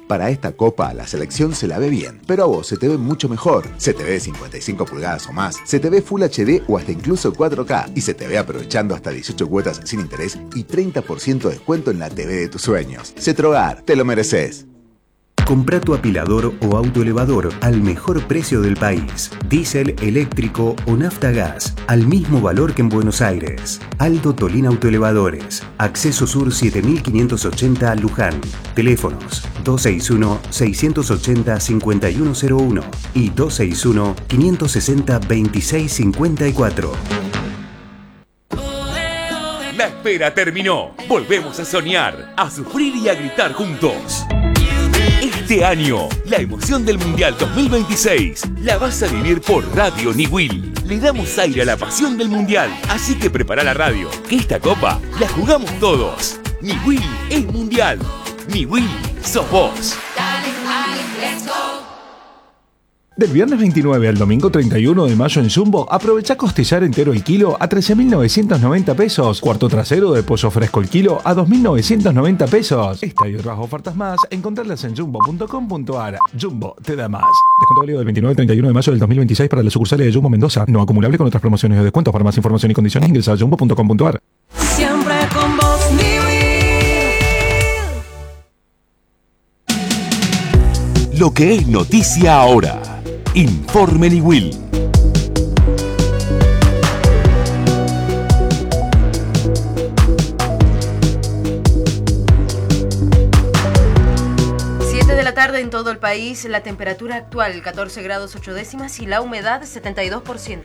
Para esta copa, la selección se la ve bien, pero a vos se te ve mucho mejor. Se te ve de 55 pulgadas o más, se te ve Full HD o hasta incluso 4K, y se te ve aprovechando hasta 18 cuotas sin interés y 30% de descuento en la TV de tus sueños. Cetrogar, te lo mereces. Comprá tu apilador o autoelevador al mejor precio del país. Diésel, eléctrico o nafta gas, al mismo valor que en Buenos Aires. Aldo Tolín Autoelevadores. Acceso Sur 7580 Luján. Teléfonos 261-680-5101 y 261-560-2654. La espera terminó. Volvemos a soñar, a sufrir y a gritar juntos. Este año, la emoción del Mundial 2026 la vas a vivir por Radio Niwil. Le damos aire a la pasión del Mundial, así que prepara la radio, que esta copa la jugamos todos. Niwil es Mundial. Niwil sos vos. Del viernes 29 al domingo 31 de mayo en Jumbo, aprovecha costillar entero el kilo a 13.990 pesos. Cuarto trasero de pollo fresco el kilo a 2.990 pesos. Esta y otras ofertas más, encontrarlas en jumbo.com.ar. Jumbo te da más. Descuento válido del 29 al 31 de mayo del 2026 para las sucursales de Jumbo Mendoza. No acumulable con otras promociones de descuento. Para más información y condiciones ingresa a jumbo.com.ar. Siempre con vos, Lo que es noticia ahora. Informe Niwil. De la tarde en todo el país, la temperatura actual 14 grados 8 décimas y la humedad 72%.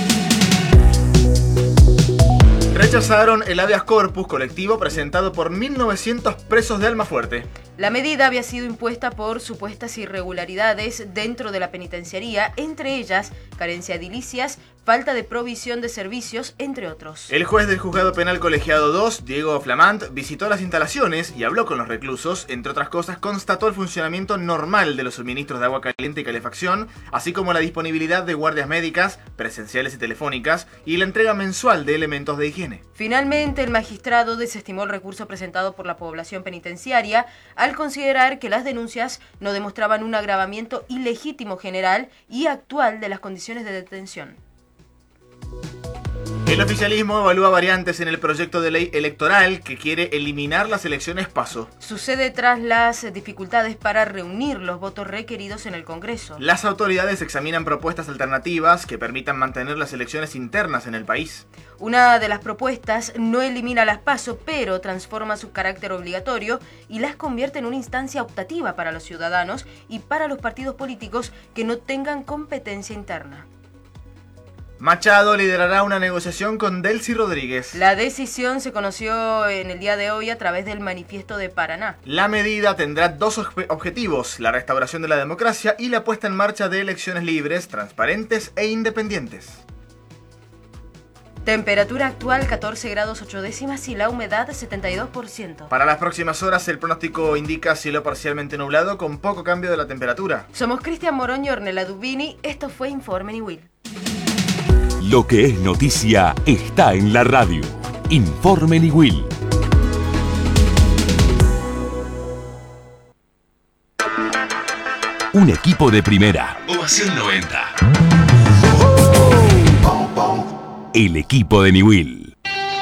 Rechazaron el habeas corpus colectivo presentado por 1.900 presos de Almafuerte. La medida había sido impuesta por supuestas irregularidades dentro de la penitenciaría, entre ellas carencia de edilicias, falta de provisión de servicios, entre otros. El juez del Juzgado Penal Colegiado 2, Diego Flamant, visitó las instalaciones y habló con los reclusos. Entre otras cosas, constató el funcionamiento normal de los suministros de agua caliente y calefacción, así como la disponibilidad de guardias médicas, presenciales y telefónicas, y la entrega mensual de elementos de higiene. Finalmente, el magistrado desestimó el recurso presentado por la población penitenciaria al considerar que las denuncias no demostraban un agravamiento ilegítimo general y actual de las condiciones de detención. El oficialismo evalúa variantes en el proyecto de ley electoral que quiere eliminar las elecciones PASO. Sucede tras las dificultades para reunir los votos requeridos en el Congreso. Las autoridades examinan propuestas alternativas que permitan mantener las elecciones internas en el país. Una de las propuestas no elimina las PASO, pero transforma su carácter obligatorio y las convierte en una instancia optativa para los ciudadanos y para los partidos políticos que no tengan competencia interna. Machado liderará una negociación con Delcy Rodríguez. La decisión se conoció en el día de hoy a través del Manifiesto de Paraná. La medida tendrá dos objetivos: la restauración de la democracia y la puesta en marcha de elecciones libres, transparentes e independientes. Temperatura actual 14 grados 8 décimas y la humedad 72%. Para las próximas horas el pronóstico indica cielo parcialmente nublado con poco cambio de la temperatura. Somos Cristian Morón y Ornella Dubini. Esto fue Informe Niwil. Lo que es noticia está en la radio. Informe Niwil. Un equipo de primera. Ovación 90. El equipo de Niwil.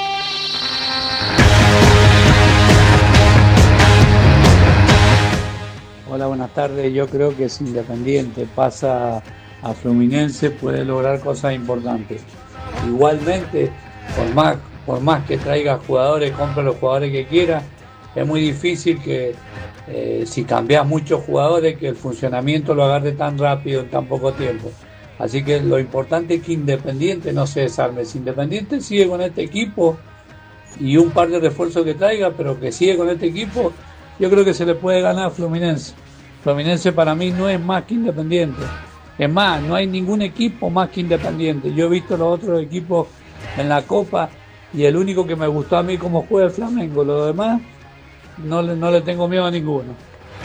Hola, buenas tardes. Yo creo que si Independiente pasa a Fluminense puede lograr cosas importantes. Igualmente, por más que traiga jugadores, compre los jugadores que quiera, es muy difícil que si cambias muchos jugadores, que el funcionamiento lo agarre tan rápido en tan poco tiempo. Así que lo importante es que Independiente no se desarme. Si Independiente sigue con este equipo y un par de refuerzos que traiga, pero que sigue con este equipo, yo creo que se le puede ganar a Fluminense. Fluminense para mí no es más que Independiente. Es más, no hay ningún equipo más que Independiente. Yo he visto los otros equipos en la Copa y el único que me gustó a mí como juega el Flamengo. Los demás no le tengo miedo a ninguno.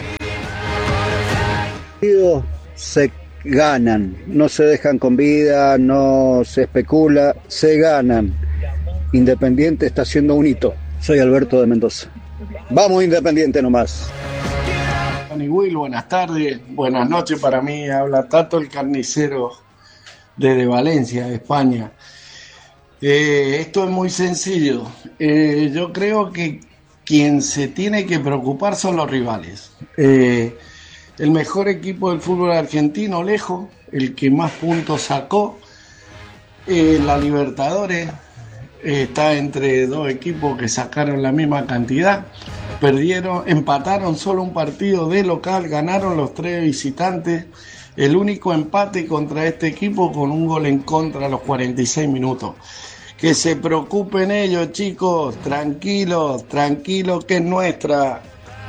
Se ganan, no se dejan con vida, no se especula, se ganan. Independiente está haciendo un hito. Soy Alberto de Mendoza. Vamos Independiente nomás. Johnny Will, buenas tardes, buenas noches para mí, habla Tato el carnicero desde Valencia, España. Esto es muy sencillo, yo creo que quien se tiene que preocupar son los rivales. El mejor equipo del fútbol argentino, lejos, el que más puntos sacó, la Libertadores, está entre dos equipos que sacaron la misma cantidad, empataron solo un partido de local, ganaron los 3 visitantes, el único empate contra este equipo con un gol en contra a los 46 minutos. Que se preocupen ellos, chicos, tranquilos, que es nuestra.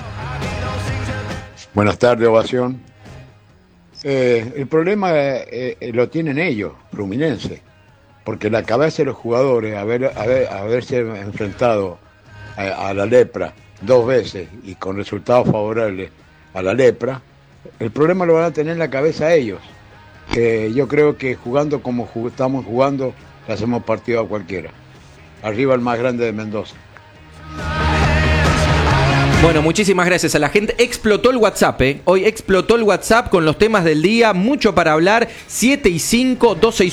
Buenas tardes, Ovación. El problema lo tienen ellos, Fluminense, porque la cabeza de los jugadores, haberse enfrentado a la lepra 2 veces y con resultados favorables a la lepra, el problema lo van a tener en la cabeza ellos. Yo creo que jugando como estamos jugando, le hacemos partido a cualquiera. Arriba el más grande de Mendoza. Bueno, muchísimas gracias a la gente. Explotó el WhatsApp, Hoy explotó el WhatsApp con los temas del día. Mucho para hablar. 7 y 5,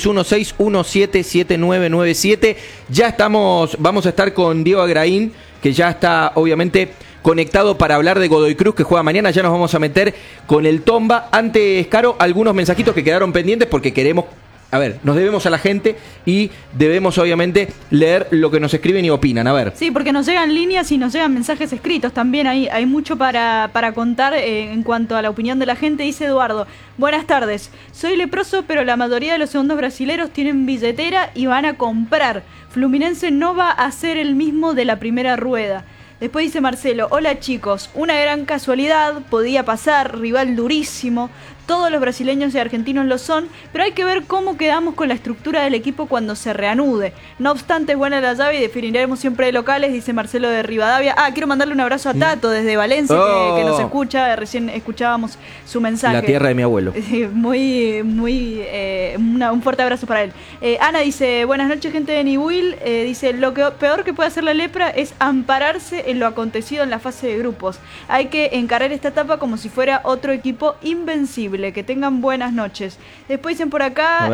2616177997. Ya vamos a estar con Diego Agraín, que ya está obviamente conectado para hablar de Godoy Cruz, que juega mañana. Ya nos vamos a meter con el Tomba. Antes, Caro, algunos mensajitos que quedaron pendientes porque queremos... A ver, nos debemos a la gente y debemos obviamente leer lo que nos escriben y opinan. A ver. Sí, porque nos llegan líneas y nos llegan mensajes escritos también. Hay mucho para contar en cuanto a la opinión de la gente. Dice Eduardo: buenas tardes, soy leproso, pero la mayoría de los segundos brasileros tienen billetera y van a comprar. Fluminense no va a ser el mismo de la primera rueda. Después dice Marcelo: hola chicos, una gran casualidad, podía pasar, rival durísimo, todos los brasileños y argentinos lo son, pero hay que ver cómo quedamos con la estructura del equipo cuando se reanude. No obstante, es buena la llave y definiremos siempre de locales, dice Marcelo de Rivadavia. Quiero mandarle un abrazo a Tato desde Valencia, que nos escucha, recién escuchábamos su mensaje. La tierra de mi abuelo. Un fuerte abrazo para él. Ana dice: buenas noches gente de Nibuil, dice: lo peor que puede hacer la lepra es ampararse en lo acontecido en la fase de grupos. Hay que encarar esta etapa como si fuera otro equipo invencible. Que tengan buenas noches. Después dicen por acá: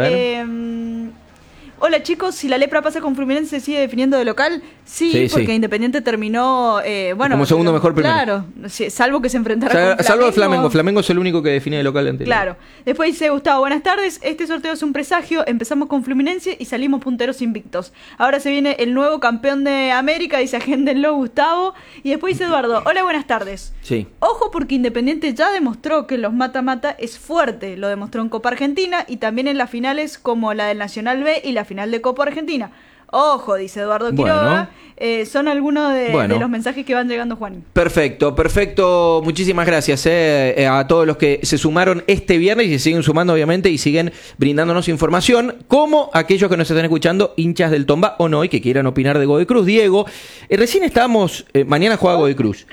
hola chicos, si la lepra pasa con Fluminense, ¿se sigue definiendo de local? Sí, porque Independiente terminó como segundo mejor primero. Claro, salvo que se enfrentara con Flamengo. Salvo el Flamengo. Flamengo es el único que define de local anterior. Claro. Después dice Gustavo: buenas tardes, este sorteo es un presagio. Empezamos con Fluminense y salimos punteros invictos. Ahora se viene el nuevo campeón de América, dice: agéndenlo, Gustavo. Y después dice Eduardo: hola, buenas tardes. Sí. Ojo, porque Independiente ya demostró que los mata-mata es fuerte. Lo demostró en Copa Argentina y también en las finales como la del Nacional B y la final de Copa Argentina. Ojo, dice Eduardo Quiroga. Son algunos de los mensajes que van llegando, Juan. Perfecto. Muchísimas gracias a todos los que se sumaron este viernes y se siguen sumando, obviamente, y siguen brindándonos información, como aquellos que nos están escuchando, hinchas del Tomba o no, y que quieran opinar de Godoy Cruz. Diego, recién estábamos... mañana juega Godoy Cruz.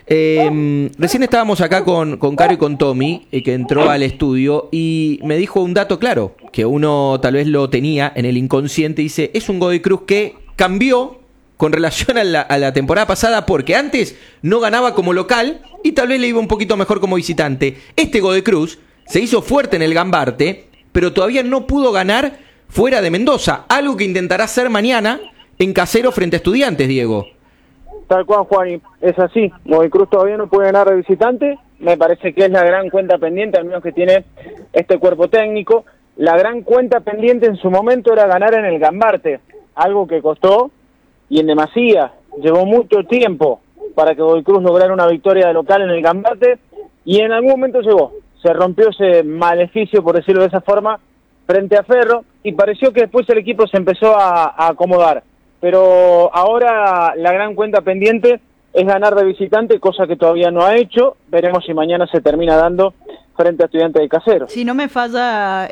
Recién estábamos acá con Caro y con Tommy, que entró al estudio, y me dijo un dato claro, que uno tal vez lo tenía en el inconsciente. Dice: es un Godoy Cruz que cambió con relación a la temporada pasada, porque antes no ganaba como local y tal vez le iba un poquito mejor como visitante. Este Godoy Cruz se hizo fuerte en el Gambarte, pero todavía no pudo ganar fuera de Mendoza, algo que intentará hacer mañana en casero frente a Estudiantes, Diego. Tal cual, Juan, es así. Godoy Cruz todavía no puede ganar de visitante. Me parece que es la gran cuenta pendiente, al menos que tiene este cuerpo técnico. La gran cuenta pendiente en su momento era ganar en el Gambarte, algo que costó y en demasía. Llevó mucho tiempo para que Godoy Cruz lograra una victoria de local en el Gambarte y en algún momento llegó. Se rompió ese maleficio, por decirlo de esa forma, frente a Ferro y pareció que después el equipo se empezó a acomodar. Pero ahora la gran cuenta pendiente es ganar de visitante, cosa que todavía no ha hecho. Veremos si mañana se termina dando frente a Estudiantes de Casero. Si no me falla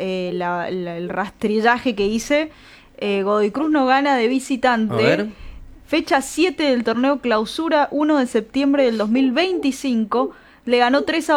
el rastrillaje que hice, Godoy Cruz no gana de visitante. Fecha 7 del torneo clausura, 1 de septiembre del 2025. Le ganó 3-1